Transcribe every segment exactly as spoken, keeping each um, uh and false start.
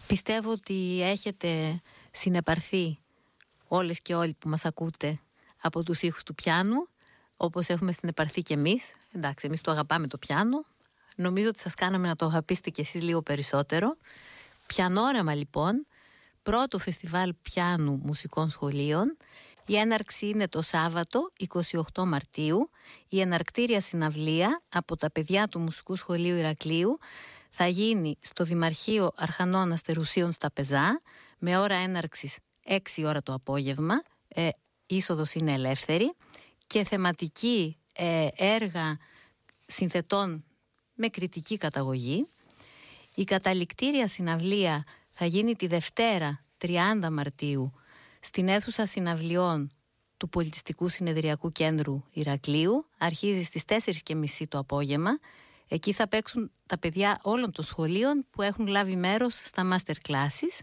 Πιστεύω ότι έχετε συνεπαρθεί όλες και όλοι που μας ακούτε από τους ήχους του πιάνου, όπως έχουμε συνεπαρθεί και εμείς. Εντάξει, εμείς το αγαπάμε το πιάνο. Νομίζω ότι σας κάναμε να το αγαπήσετε κι εσείς λίγο περισσότερο. Πιανόραμα λοιπόν, πρώτο φεστιβάλ πιάνου μουσικών σχολείων. Η έναρξη είναι το Σάββατο εικοστή όγδοη Μαρτίου. Η εναρκτήρια συναυλία από τα παιδιά του Μουσικού Σχολείου Ηρακλείου θα γίνει στο Δημαρχείο Αρχανών Αστερουσίων στα Πεζά, με ώρα έναρξης έξι ώρα το απόγευμα. Ε, είσοδος είναι ελεύθερη και θεματική ε, έργα συνθετών με κριτική καταγωγή. Η καταληκτήρια συναυλία θα γίνει τη Δευτέρα τριάντα Μαρτίου στην αίθουσα συναυλιών του Πολιτιστικού Συνεδριακού Κέντρου Ηρακλείου. Αρχίζει στις τέσσερις και μισή το απόγευμα. Εκεί θα παίξουν τα παιδιά όλων των σχολείων που έχουν λάβει μέρος στα master classes.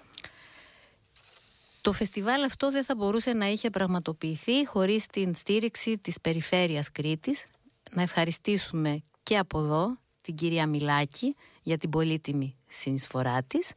Το φεστιβάλ αυτό δεν θα μπορούσε να είχε πραγματοποιηθεί χωρίς την στήριξη της Περιφέρειας Κρήτης. Να ευχαριστήσουμε και από εδώ την κυρία Μιλάκη για την πολύτιμη συνεισφορά της.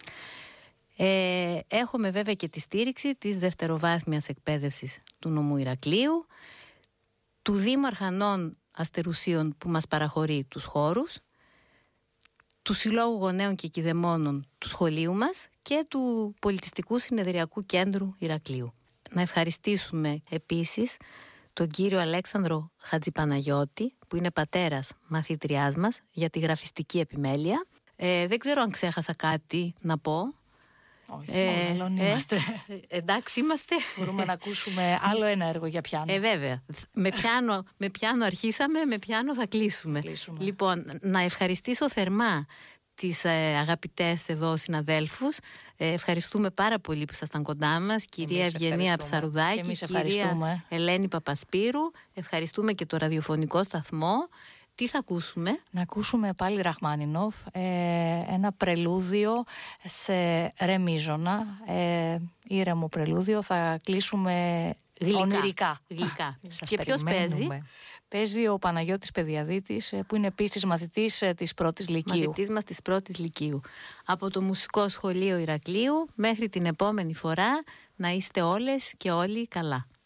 Ε, έχουμε βέβαια και τη στήριξη της δευτεροβάθμιας εκπαίδευσης του νομού Ηρακλείου, του Δήμου Αρχανών Αστερουσίων που μας παραχωρεί τους χώρους, του Συλλόγου Γονέων και Κηδεμόνων του σχολείου μας και του Πολιτιστικού Συνεδριακού Κέντρου Ηρακλείου. Να ευχαριστήσουμε επίσης τον κύριο Αλέξανδρο Χατζηπαναγιώτη, που είναι πατέρας μαθήτριάς μας, για τη γραφιστική επιμέλεια. Ε, δεν ξέρω αν ξέχασα κάτι να πω. Όχι, ε, μάλλον είμαστε. Ε, εντάξει είμαστε. Μπορούμε να ακούσουμε άλλο ένα έργο για πιάνο. Ε, βέβαια. Με πιάνο, με πιάνο αρχίσαμε, με πιάνο θα κλείσουμε. κλείσουμε. Λοιπόν, να ευχαριστήσω θερμά τις ε, αγαπητές εδώ συναδέλφους. Ε, ευχαριστούμε πάρα πολύ που ήσασταν κοντά μας. Κυρία Ευγενία Ψαρουδάκη, κυρία Ελένη Παπασπύρου. Ευχαριστούμε και το ραδιοφωνικό σταθμό. Τι θα ακούσουμε? Να ακούσουμε πάλι Ραχμάνινοφ, ε, ένα πρελούδιο σε ρε μίζωνα, ε, ήρεμο πρελούδιο. Θα κλείσουμε γλυκά. Ονειρικά. Γλυκά. Και ποιος παίζει? Παίζει ο Παναγιώτης Παιδιαδίτης, που είναι επίσης μαθητής της πρώτης Λυκείου. Μαθητής μας της πρώτης Λυκείου. Από το Μουσικό Σχολείο Ηρακλείου, μέχρι την επόμενη φορά, να είστε όλες και όλοι καλά.